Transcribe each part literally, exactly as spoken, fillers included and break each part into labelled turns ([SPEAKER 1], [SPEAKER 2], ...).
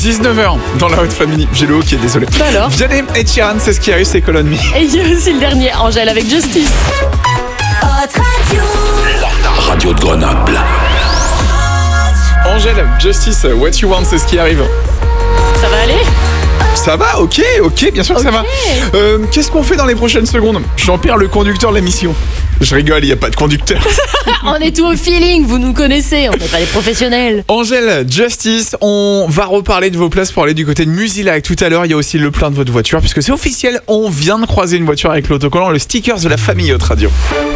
[SPEAKER 1] dix-neuf heures dans la Haute Family. J'ai le hockey, désolé.
[SPEAKER 2] Bah alors.
[SPEAKER 1] Vianney et Sheeran, c'est ce qui arrive, c'est Colonne Me.
[SPEAKER 2] Et il y a aussi le dernier, Angèle avec Justice.
[SPEAKER 3] Hot Radio.
[SPEAKER 4] La radio de Grenoble.
[SPEAKER 1] Angèle, Justice, What You Want, c'est ce qui arrive.
[SPEAKER 2] Ça va aller?
[SPEAKER 1] Ça va, ok, ok, bien sûr que
[SPEAKER 2] Ok.
[SPEAKER 1] ça va. Euh, Qu'est-ce qu'on fait dans les prochaines secondes? Jean-Pierre, le conducteur de l'émission. Je rigole, il n'y a pas de conducteur.
[SPEAKER 2] On est tout au feeling, vous nous connaissez, on n'est pas les professionnels.
[SPEAKER 1] Angèle, Justice, on va reparler de vos places pour aller du côté de Musilac. Tout à l'heure, il y a aussi le plein de votre voiture, puisque c'est officiel, on vient de croiser une voiture avec l'autocollant, le stickers de la famille Haute Radio.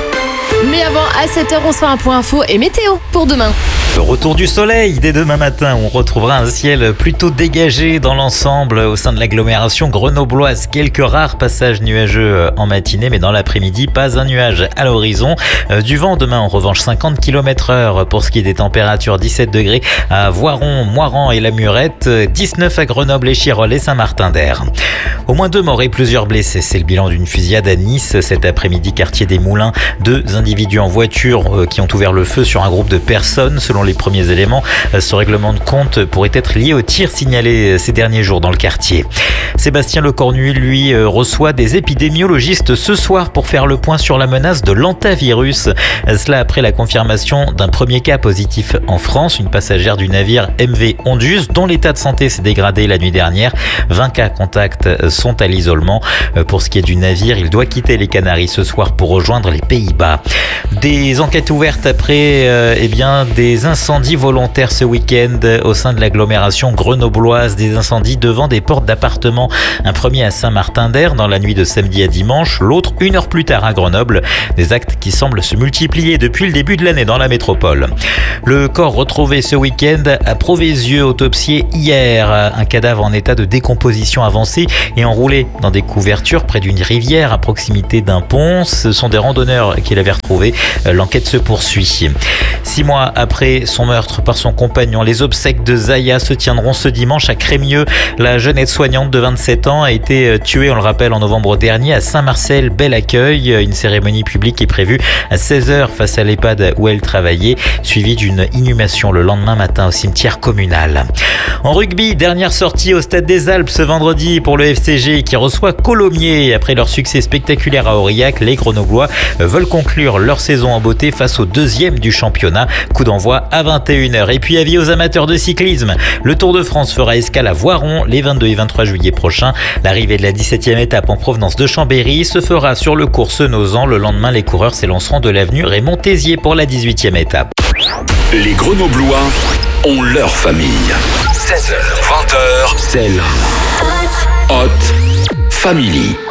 [SPEAKER 2] Mais avant, à sept heures, on se fait un point info et météo pour demain.
[SPEAKER 5] Le retour du soleil dès demain matin. On retrouvera un ciel plutôt dégagé dans l'ensemble au sein de l'agglomération grenobloise. Quelques rares passages nuageux en matinée, mais dans l'après-midi, pas un nuage à l'horizon. Du vent demain, en revanche, cinquante kilomètres heure pour ce qui est des températures. dix-sept degrés à Voiron, Moiran et La Murette. dix-neuf à Grenoble et Chirol et Saint-Martin-d'Air. Au moins deux morts et plusieurs blessés. C'est le bilan d'une fusillade à Nice cet après-midi, quartier des Moulins. Deux individus en voiture qui ont ouvert le feu sur un groupe de personnes. Selon les premiers éléments, ce règlement de compte pourrait être lié aux tirs signalés ces derniers jours dans le quartier. Sébastien Lecornu, lui, reçoit des épidémiologistes ce soir pour faire le point sur la menace de l'hantavirus. Cela après la confirmation d'un premier cas positif en France, une passagère du navire M V Ondus dont l'état de santé s'est dégradé la nuit dernière. vingt cas contacts sont à l'isolement. Pour ce qui est du navire, il doit quitter les Canaries ce soir pour rejoindre les Pays-Bas. Des enquêtes ouvertes après euh, eh bien, des incendies volontaires ce week-end au sein de l'agglomération grenobloise, des incendies devant des portes d'appartements. Un premier à Saint-Martin-d'Air dans la nuit de samedi à dimanche, l'autre une heure plus tard à Grenoble. Des actes qui semblent se multiplier depuis le début de l'année dans la métropole. Le corps retrouvé ce week-end à Proveysieux, autopsié hier. Un cadavre en état de décomposition avancée et enroulé dans des couvertures près d'une rivière à proximité d'un pont. Ce sont des randonneurs qui l'avaient retrouvé. L'enquête se poursuit. Six mois après son meurtre par son compagnon, les obsèques de Zaya se tiendront ce dimanche à Crémieux. La jeune aide-soignante de vingt-sept ans a été tuée, on le rappelle, en novembre dernier à Saint-Marcel-Bel-Accueil. Une cérémonie publique est prévue à seize heures face à l'EHPAD où elle travaillait, suivie d'une inhumation le lendemain matin au cimetière communal. En rugby, dernière sortie au Stade des Alpes ce vendredi pour le F C G qui reçoit Colomiers. Après leur succès spectaculaire à Aurillac, les Grenoblois veulent conclure leur saison en beauté face au deuxième du championnat. Coup d'envoi à vingt et une heures. Et puis avis aux amateurs de cyclisme, le Tour de France fera escale à Voiron les vingt-deux et vingt-trois juillet prochains. L'arrivée de la dix-septième étape en provenance de Chambéry se fera sur le cours Senozan. Le lendemain, les coureurs s'élanceront de l'avenue Raymond Tézier pour la dix-huitième étape.
[SPEAKER 4] Les Grenoblois ont leur famille. seize heures, vingt heures, c'est la Hot Family.